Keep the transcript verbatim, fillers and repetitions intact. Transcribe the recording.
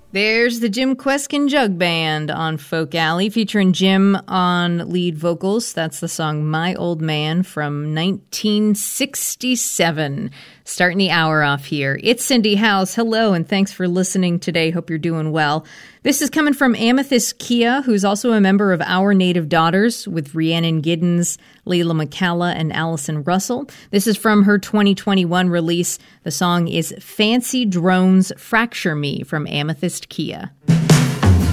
There's the Jim Kweskin Jug Band on Folk Alley, featuring Jim on lead vocals. That's the song My Old Man from nineteen sixty-seven. Starting the hour off here. It's Cindy House. Hello, and thanks for listening today. Hope you're doing well. This is coming from Amethyst Kia, who's also a member of Our Native Daughters with Rhiannon Giddens, Layla McCalla, and Allison Russell. This is from her twenty twenty-one release. The song is Fancy Drones Fracture Me from Amethyst Kia.